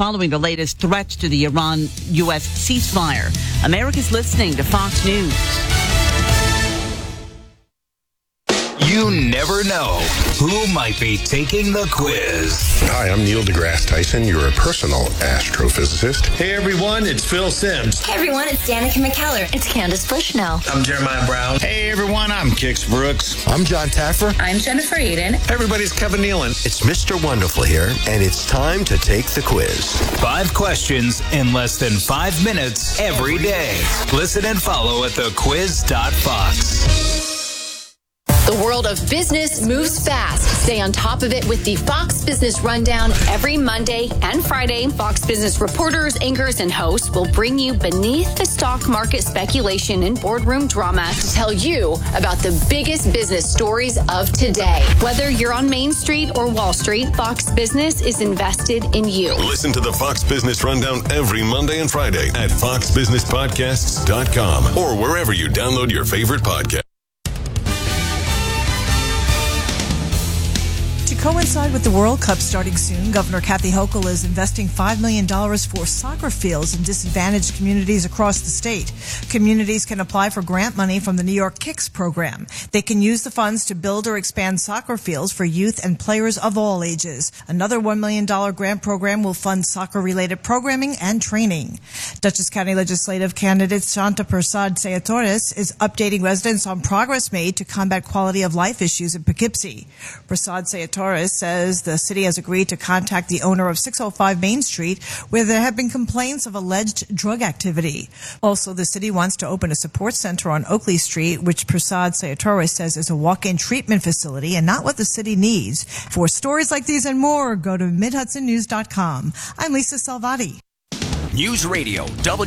following the latest threats to the Iran-U.S. ceasefire. America's listening to Fox News. You never know who might be taking the quiz. Hi, I'm Neil deGrasse Tyson, your personal astrophysicist. Hey everyone, it's Phil Simms. Hey everyone, it's Danica McKellar. It's Candace Bushnell. I'm Jeremiah Brown. Hey everyone, I'm Kix Brooks. I'm John Taffer. I'm Jennifer Eden. Everybody's Kevin Nealon. It's Mr. Wonderful here, and it's time to take the quiz. 5 questions in less than 5 minutes every day. Listen and follow at thequiz.fox. The world of business moves fast. Stay on top of it with the Fox Business Rundown every Monday and Friday. Fox Business reporters, anchors, and hosts will bring you beneath the stock market speculation and boardroom drama to tell you about the biggest business stories of today. Whether you're on Main Street or Wall Street, Fox Business is invested in you. Listen to the Fox Business Rundown every Monday and Friday at foxbusinesspodcasts.com or wherever you download your favorite podcast. To coincide with the World Cup starting soon, Governor Kathy Hochul is investing $5 million for soccer fields in disadvantaged communities across the state. Communities can apply for grant money from the New York Kicks program. They can use the funds to build or expand soccer fields for youth and players of all ages. Another $1 million grant program will fund soccer-related programming and training. Dutchess County legislative candidate Shanta Prasad Sayatores is updating residents on progress made to combat quality of life issues in Poughkeepsie. Prasad Sayatores says the city has agreed to contact the owner of 605 Main Street, where there have been complaints of alleged drug activity. Also, the city wants to open a support center on Oakley Street, which Prasad Sayatores says is a walk-in treatment facility and not what the city needs. For stories like these and more, go to MidHudsonNews.com. I'm Lisa Salvati. News Radio,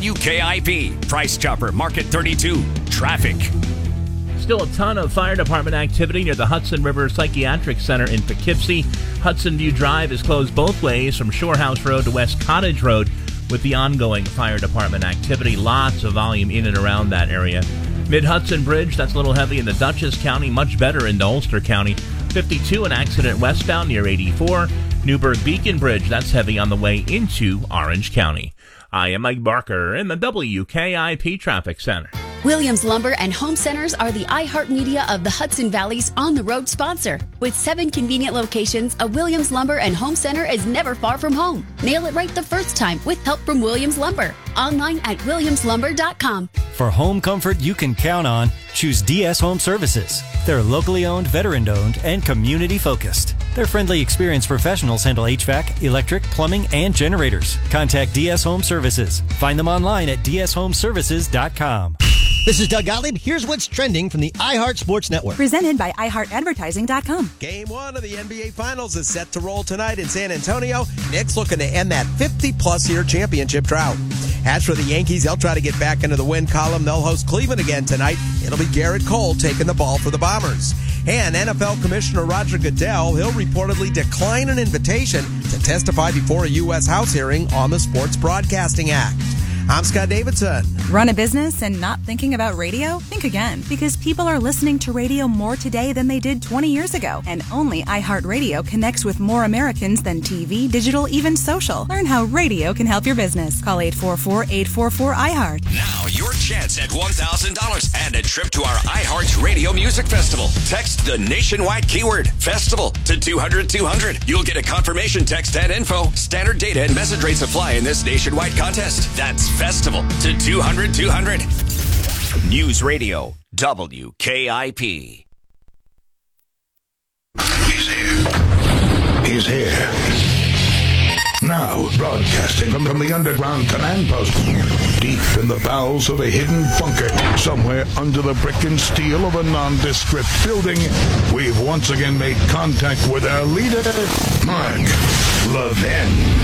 WKIP, Price Chopper, Market 32, Traffic. Still a ton of fire department activity near the Hudson River Psychiatric Center in Poughkeepsie. Hudson View Drive is closed both ways from Shorehouse Road to West Cottage Road with the ongoing fire department activity. Lots of volume in and around that area. Mid-Hudson Bridge, that's a little heavy in the Dutchess County, much better in Ulster County. 52, an accident westbound near 84. Newburgh Beacon Bridge, that's heavy on the way into Orange County. I am Mike Barker in the WKIP Traffic Center. Williams Lumber and Home Centers are the iHeartMedia of the Hudson Valley's on-the-road sponsor. With 7 convenient locations, a Williams Lumber and Home Center is never far from home. Nail it right the first time with help from Williams Lumber. Online at williamslumber.com. For home comfort you can count on, choose DS Home Services. They're locally owned, veteran-owned, and community-focused. Their friendly, experienced professionals handle HVAC, electric, plumbing, and generators. Contact DS Home Services. Find them online at dshomeservices.com. This is Doug Gottlieb. Here's what's trending from the iHeart Sports Network. Presented by iHeartAdvertising.com. Game 1 of the NBA Finals is set to roll tonight in San Antonio. Knicks looking to end that 50-plus year championship drought. As for the Yankees, they'll try to get back into the win column. They'll host Cleveland again tonight. It'll be Garrett Cole taking the ball for the Bombers. And NFL Commissioner Roger Goodell, he'll reportedly decline an invitation to testify before a U.S. House hearing on the Sports Broadcasting Act. I'm Scott Davidson. Run a business and not thinking about radio? Think again, because people are listening to radio more today than they did 20 years ago. And only iHeartRadio connects with more Americans than TV, digital, even social. Learn how radio can help your business. Call 844-844-iHeart. Now your chance at $1,000 and a trip to our iHeart Radio Music Festival. Text the nationwide keyword FESTIVAL to 200-200. You'll get a confirmation text and info. Standard data and message rates apply in this nationwide contest. That's Festival to 200-200. News Radio, WKIP. He's here. He's here. Now, broadcasting from the underground command post, deep in the bowels of a hidden bunker, somewhere under the brick and steel of a nondescript building, we've once again made contact with our leader, Mark Levin.